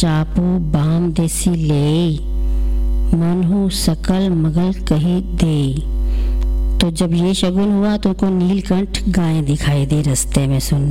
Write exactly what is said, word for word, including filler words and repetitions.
चापू balm देसी ले, मनहु सकल मगल कही दे। तो जब ये शगुन हुआ तो उनको नीलकंठ गायें दिखाई दी रास्ते में। सुन